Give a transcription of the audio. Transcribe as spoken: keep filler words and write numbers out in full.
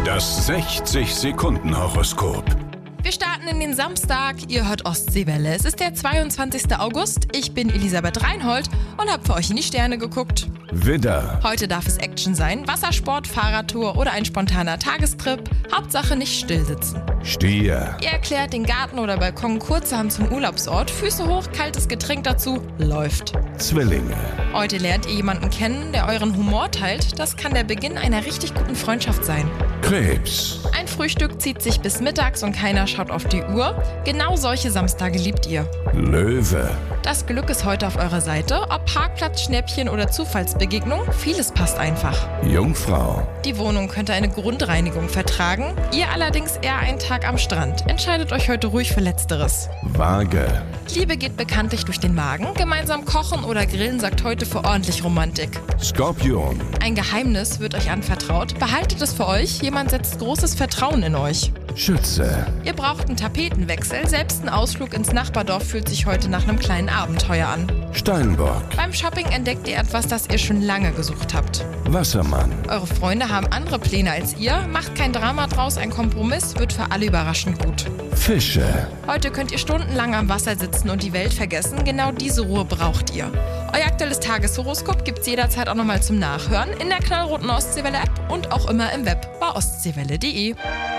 Das sechzig-Sekunden-Horoskop. Wir starten in den Samstag. Ihr hört Ostseewelle. Es ist der zweiundzwanzigster August. Ich bin Elisabeth Reinhold und habe für euch in die Sterne geguckt. Widder, Heute darf es Action sein. Wassersport, Fahrradtour oder ein spontaner Tagestrip. Hauptsache nicht stillsitzen. Stier, Ihr erklärt den Garten oder Balkon kurzerhand zum Urlaubsort. Füße hoch, kaltes Getränk dazu. Läuft. Zwillinge, Heute lernt ihr jemanden kennen, der euren Humor teilt. Das kann der Beginn einer richtig guten Freundschaft sein. Krebs, Ein Frühstück zieht sich bis mittags und keiner schaut auf die Uhr. Genau solche Samstage liebt ihr. Löwe, Das Glück ist heute auf eurer Seite. Ob Parkplatz, Schnäppchen oder Zufallsbegegnung, vieles passt einfach. Jungfrau, Die Wohnung könnte eine Grundreinigung vertragen. Ihr allerdings eher einen Tag am Strand. Entscheidet euch heute ruhig für Letzteres. Waage, Liebe geht bekanntlich durch den Magen. Gemeinsam kochen oder grillen sorgt heute für ordentlich Romantik. Skorpion, Ein Geheimnis wird euch anvertraut. Behaltet es für euch. Jemand setzt großes Vertrauen in euch. Schütze, Ihr braucht einen Tapetenwechsel. Selbst ein Ausflug ins Nachbardorf fühlt sich heute nach einem kleinen Abenteuer an. Steinbock, Beim Shopping entdeckt ihr etwas, das ihr schon lange gesucht habt. Wassermann, Eure Freunde haben andere Pläne als ihr. Macht kein Drama draus, ein Kompromiss wird für alle überraschend gut. Fische, Heute könnt ihr stundenlang am Wasser sitzen und die Welt vergessen. Genau diese Ruhe braucht ihr. Euer aktuelles Tageshoroskop gibt's jederzeit auch nochmal zum Nachhören in der knallroten Ostseewelle-App und auch immer im Web bei ostseewelle punkt de.